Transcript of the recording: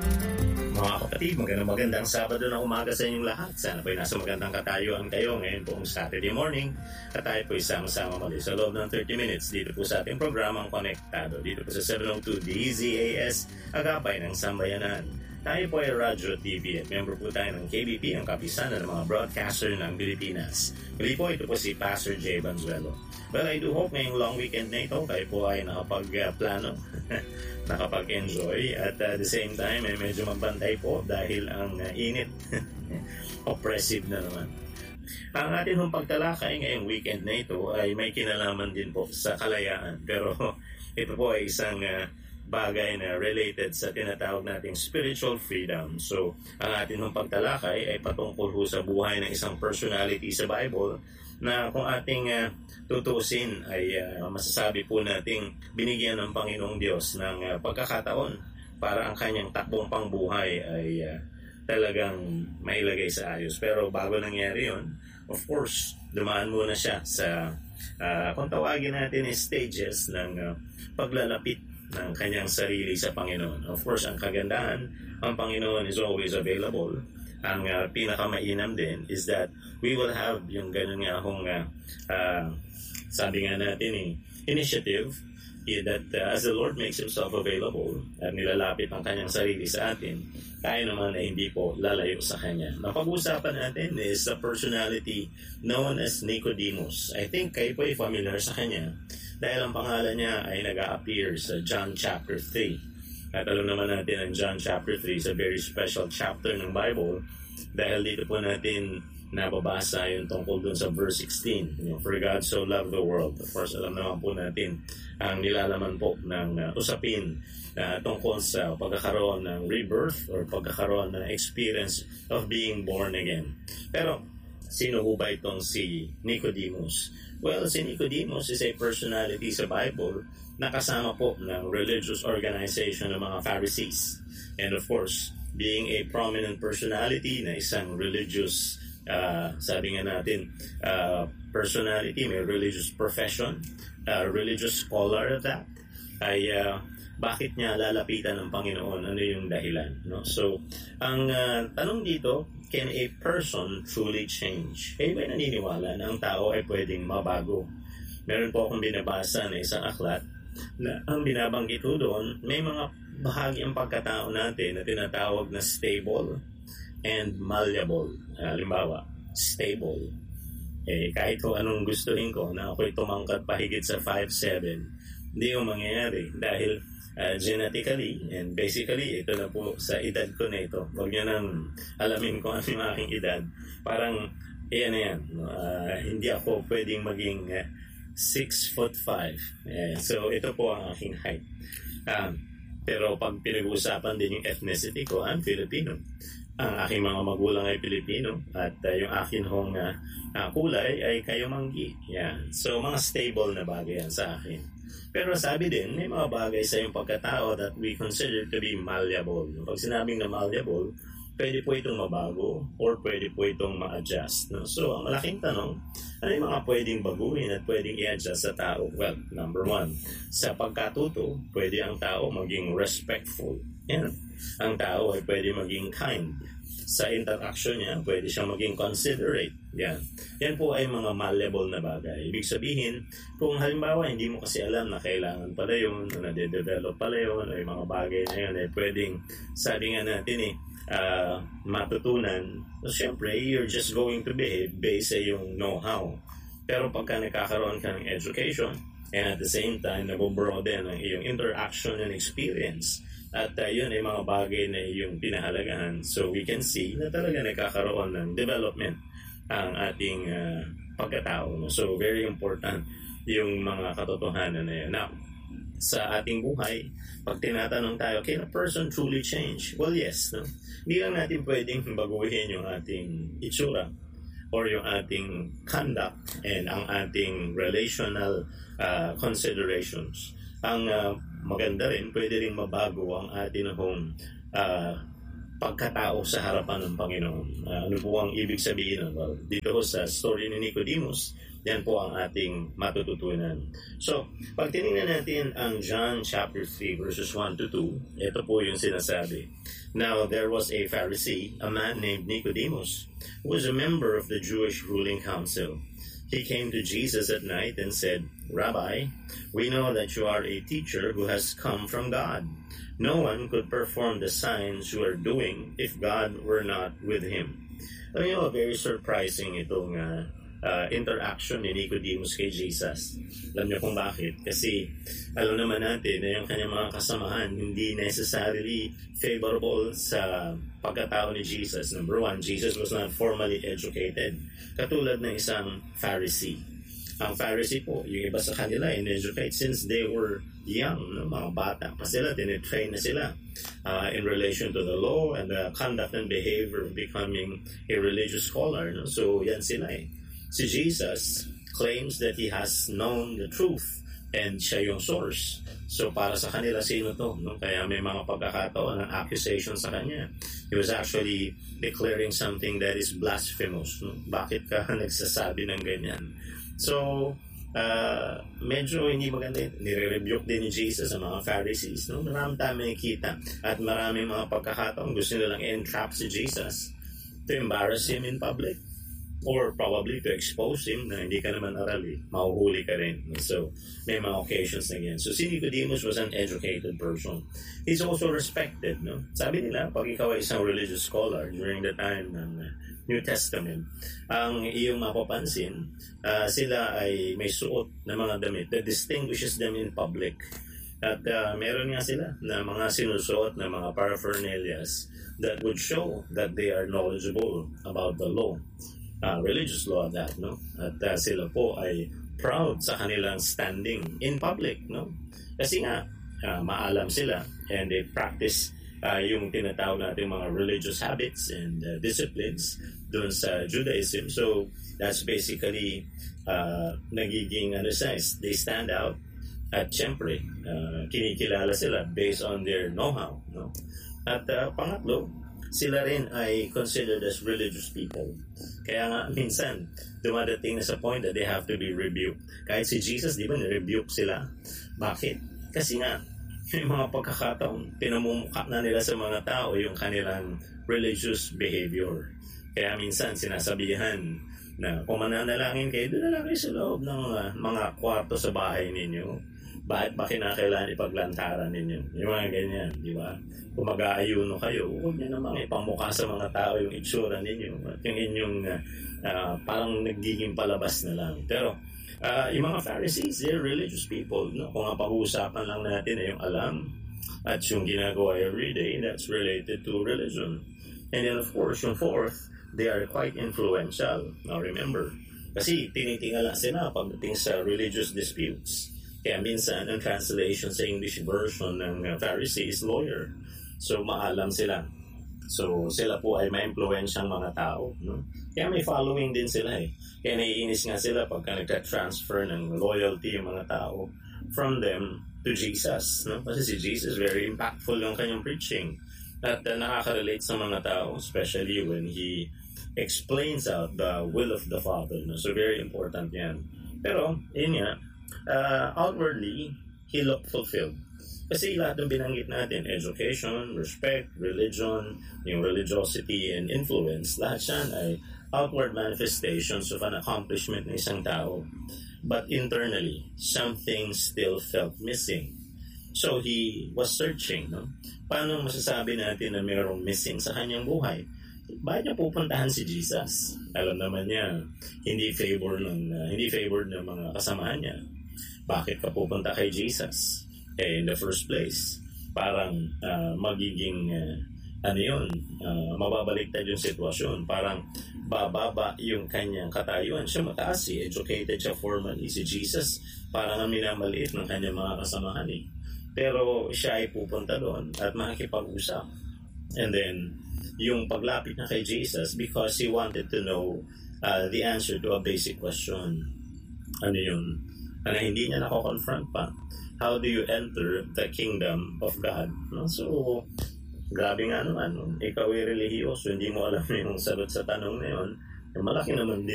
Mga kapatid, magandang Sabado na umaga sa inyong lahat. Sana po'y nasa magandang katayuan kayo ngayon pong Saturday morning at tayo po'y sama-sama muli sa loob ng 30 minutes dito po sa ating programang Konektado dito po sa 702 DZAS, Agapay ng Sambayanan. Tayo po ay Radyo TV at member po tayo ng KBP, ang kapisanan ng mga broadcaster ng Pilipinas. Muli po, ito po si Pastor J. Banzuelo. Well, I do hope ngayong long weekend na ito, kayo po ay nakapag-plano, nakapag-enjoy at at the same time ay medyo magbantay po dahil ang init, oppressive na naman. Ang atin hong pagtalakay ngayong weekend na ito ay may kinalaman din po sa kalayaan, pero ito po ay isang bagay na related sa tinatawag nating spiritual freedom. So, ang atin hong pagtalakay ay patungkol ho sa buhay ng isang personality sa Bible na kung ating tutusin ay masasabi po nating binigyan ng Panginoong Diyos ng pagkakataon para ang kanyang takbong pangbuhay ay talagang mailagay sa ayos. Pero bago nangyari yon, of course, dumaan muna siya sa kung tawagin natin stages ng paglalapit ng kanyang sarili sa Panginoon. Of course, ang kagandahan, ang Panginoon is always available. Ang pinakamainam din is that we will have yung ganun nga akong sabi nga natin initiative that as the Lord makes Himself available at nilalapit ang kanyang sarili sa atin, tayo naman ay hindi po lalayo sa Kanya. Napag-usapan natin is a personality known as Nicodemus. I think kayo po ay familiar sa Kanya dahil ang pangalan niya ay nag-a-appear sa John chapter 3. At alam naman natin ang John chapter 3 is a very special chapter ng Bible dahil dito po natin nababasa yung tungkol dun sa verse 16. For God so loved the world. Of course, alam naman po natin ang nilalaman po ng usapin tungkol sa pagkakaroon ng rebirth or pagkakaroon ng experience of being born again. Pero, sino ho ba itong si Nicodemus? Well, si Nicodemus is a personality sa Bible na kasama po ng religious organization ng mga Pharisees. And of course, being a prominent personality na isang religious, sabi nga natin, personality, may religious profession, religious scholar of that, ay bakit niya lalapitan ng Panginoon? Ano yung dahilan? No? So, ang tanong dito, can a person truly change? Kayo ba naniniwala na ang tao ay pwedeng mabago? Meron po akong binabasa na isang aklat na ang binabanggit ko doon, may mga bahagi ang pagkatao natin na tinatawag na stable and malleable. Halimbawa, stable. Kahit kung anong gustuhin ko na ako'y tumangkad pahigit sa 5'7", hindi yung mangyayari dahil genetically and basically ito na po sa edad ko na ito. Huwag niyo nang alamin kung ano yung aking edad. Parang yan. Hindi ako pwedeng maging 6'5". So ito po ang aking height. Pero pag pinag-uusapan din yung ethnicity ko, I'm Filipino. Ang aking mga magulang ay Pilipino at yung akin hong kulay ay kayumanggi. Yan. So mga stable na bagay yan sa akin. Pero sabi din, may mga bagay sa iyong pagkatao that we consider to be malleable. Pag sinabing na malleable, pwede po itong mabago or pwede po itong ma-adjust. No? So, ang malaking tanong, ano yung mga pwedeng baguhin at pwedeng i-adjust sa tao? Well, number one, sa pagkatuto, pwede ang tao maging respectful. Yan. Ang tao ay pwede maging kind. Sa interaction niya, pwede siyang maging considerate. Yan. Yan po ay mga malleable na bagay. Ibig sabihin, kung halimbawa hindi mo kasi alam na kailangan pala yun, na nade-develop pala yun, o yung mga bagay na yun, ay pwedeng, sabi nga natin matutunan. So, syempre, you're just going to behave based sa yung know-how. Pero pagka nakakaroon ka ng education, and at the same time, nabobroaden ang iyong interaction and experience, at yun ay mga bagay na yung pinahalagahan. So we can see na talaga nagkakaroon ng development ang ating pagkatao. So very important yung mga katotohanan na yun. Now, sa ating buhay, pag tinatanong tayo, can a person truly change? Well, yes. No? Hindi lang natin pwedeng baguhin yung ating itsura or yung ating conduct and ang ating relational considerations. Ang maganda rin, pwede rin mabago ang ating pagkatao sa harapan ng Panginoon. Ano po ang ibig sabihin? Well, dito sa story ni Nicodemus, Yan po ang ating matututunan. So, pag tinignan natin ang John chapter 3 verses 1 to 2, ito po yung sinasabi. Now, there was a Pharisee, a man named Nicodemus, who was a member of the Jewish ruling council. He came to Jesus at night and said, Rabbi, we know that you are a teacher who has come from God. No one could perform the signs you are doing if God were not with him. Alam niyo, very surprising itong interaction ni Nicodemus kay Jesus. Alam niyo kung bakit? Kasi alam naman natin na yung kanyang mga kasamahan hindi necessarily favorable sa pagkatao ni Jesus. Number one, Jesus was not formally educated. Katulad ng isang Pharisee. Ang Pharisee po, yung iba sa kanila, in-educate since they were young, no? Mga bata pa sila, tinitrain na sila in relation to the law and the conduct and behavior of becoming a religious scholar. No? So, yan sila eh. Si Jesus claims that he has known the truth and siya yung source. So, para sa kanila, sino to? No? Kaya may mga pagkakataon ng accusation sa kanya. He was actually declaring something that is blasphemous. No? Bakit ka nagsasabi ng ganyan? So, medyo hindi maganda. Nire-rebuke din ni Jesus ang mga Pharisees. No? Marami tayo makikita at marami mga pagkakataon gusto nilang entrap si Jesus to embarrass him in public or probably to expose him na hindi ka naman arali, mahuhuli ka rin. So, may mga occasions na yan. So, si Nicodemus was an educated person. He's also respected. No? Sabi nila, pag ikaw ay isang religious scholar during the time ng New Testament, ang iyong mapapansin, sila ay may suot na mga damit that distinguishes them in public. At meron nga sila na mga sinusuot na mga paraphernalias that would show that they are knowledgeable about the law. Religious law that, no? At sila po ay proud sa kanilang standing in public, no? Kasi nga, maalam sila and they practice yung tinatawag natin mga religious habits and disciplines doon sa Judaism. So, that's basically nagiging, they stand out at syempre, kinikilala sila based on their know-how, no? At pangatlo, sila rin ay considered as religious people. Kaya nga, minsan, dumadating na sa point that they have to be rebuked. Kahit si Jesus, di ba, nirebuke sila? Bakit? Kasi nga, may mga pagkakataon, pinamumukha na nila sa mga tao yung kanilang religious behavior. Kaya minsan, sinasabihan na kung mananalangin kayo, doon na lang kayo sa loob ng mga kwarto sa bahay ninyo. Bakit ba kinakailangan ipaglantaran ninyo? Yung mga ganyan, di ba? Kung mag-aayuno kayo, huwag niyo namang ipamukha sa mga tao yung itsura ninyo. At yung inyong parang nagiging palabas na lang. Pero yung mga Pharisees, they're religious people. No? Kung nga pag-uusapan lang natin ay yung alam at yung ginagawa every day, that's related to religion. And then of course, yung fourth, they are quite influential. Now remember, kasi tinitingala sila pagdating sa religious disputes. Kaya minsan, ang translation sa English version ng Pharisee is lawyer. So, maalam sila. So, sila po ay ma-influensyang mga tao. No? Kaya may following din sila eh. Kaya naiinis nga sila pagka nagka-transfer ng loyalty yung mga tao from them to Jesus. No? Kasi si Jesus, very impactful yung kanyang preaching. At nakaka-relate sa mga tao, especially when he explains out the will of the Father. No? So, very important yan. Pero, yun nga, outwardly, he looked fulfilled. Kasi lahat ng binanggit natin, education, respect, religion, yung religiosity and influence, lahat yan ay outward manifestations of an accomplishment ng isang tao. But internally, something still felt missing. So he was searching. No? Paano masasabi natin na mayroong missing sa kanyang buhay? Bakit niya pupuntahan si Jesus? Alam naman niya, hindi favored ng mga kasamahan niya. Bakit ka pupunta kay Jesus? In the first place, parang magiging mababaliktad yung sitwasyon. Parang bababa yung kanyang katayuan. Siya mataas, educated siya formally. Si Jesus, parang ang minamaliit ng kanyang mga kasamahan eh. Pero siya ay pupunta doon at makikipag-usap. And then, yung paglapit na kay Jesus because he wanted to know the answer to a basic question. Ano yun? Na hindi niya nako-confront pa. How do you enter the kingdom of God? No? So, grabe nga naman. No? Ikaw ay relihiyoso, hindi mo alam yung sagot sa tanong na yun. Malaki naman din